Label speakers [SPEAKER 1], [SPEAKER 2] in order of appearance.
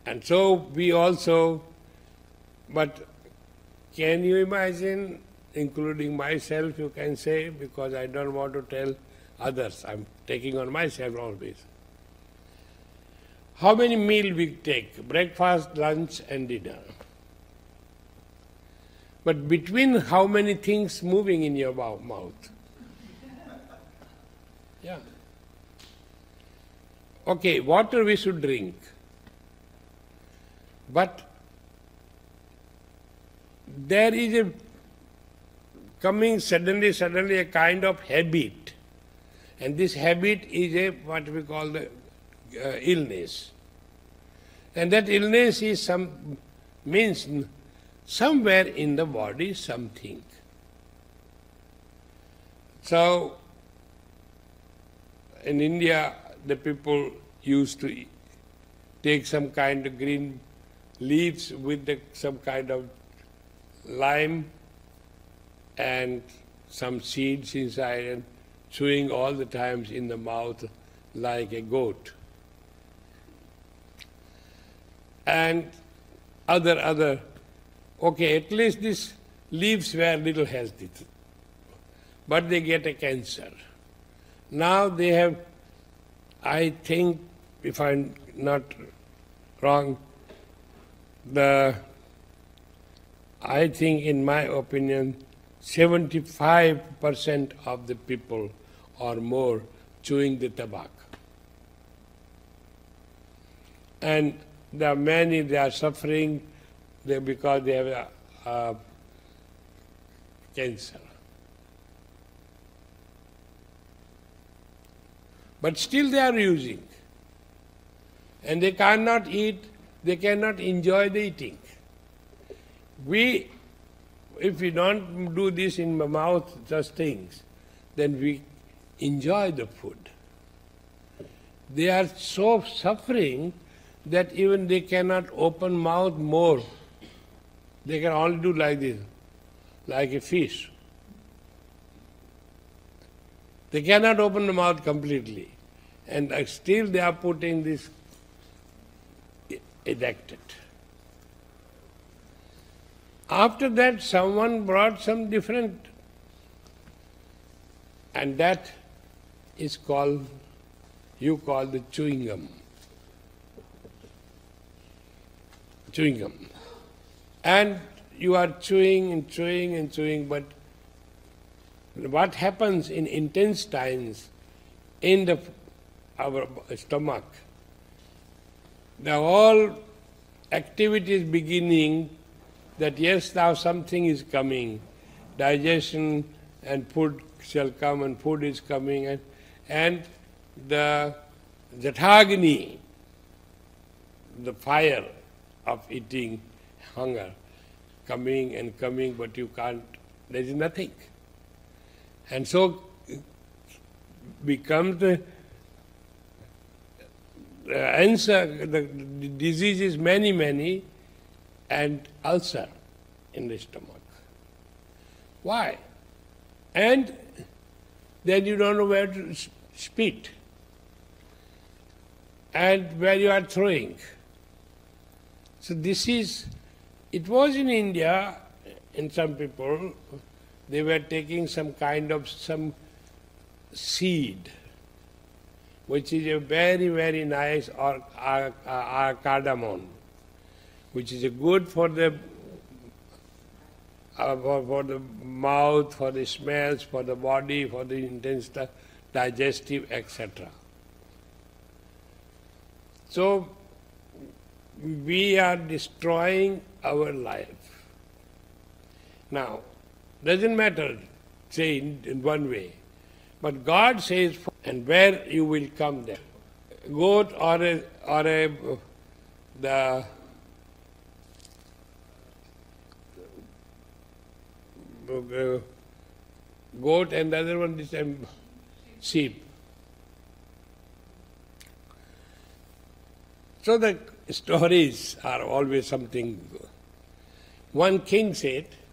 [SPEAKER 1] And so we also, but can you imagine, including myself, you can say, because I don't want to tell others, I'm taking on myself always. How many meals we take? Breakfast, lunch and dinner. But between how many things moving in your mouth? Yeah. Okay, water we should drink. But there is a coming suddenly a kind of habit. And this habit is a what we call the illness. And that illness is means somewhere in the body something. So in India the people used to take some kind of green leaves with some kind of lime and some seeds inside and chewing all the times in the mouth like a goat. And other, okay, at least these leaves were little healthy, but they get a cancer. Now they have, I think, if I'm not wrong, I think in my opinion, 75% of the people or more chewing the tobacco. And there are many, they are suffering because they have cancer. But still they are using. And they cannot eat, they cannot enjoy the eating. If we don't do this in the mouth, just things, then we enjoy the food. They are so suffering that even they cannot open mouth more. They can only do like this, like a fish. They cannot open the mouth completely. And still they are putting this ejected. After that, someone brought some different, and that is called, you call the chewing gum. Chewing gum. And you are chewing and chewing and chewing, but what happens in intestines, in our stomach, the whole activity is beginning that yes, now something is coming, digestion and food shall come and food is coming and the Jathagni, the fire of eating, hunger, coming and coming, but you can't, there is nothing. And so becomes the answer, the disease is many, and ulcer in the stomach. Why? And then you don't know where to spit and where you are throwing. So this is, it was in India, in some people, they were taking some kind of some seed, which is a very nice cardamom, which is good for the mouth, for the smells, for the body, for the intestinal, digestive, etc. So we are destroying our life. Now, doesn't matter, say in one way, but God says, and where you will come there. Goat or the goat and the other one is sheep. So the stories are always something. One king said,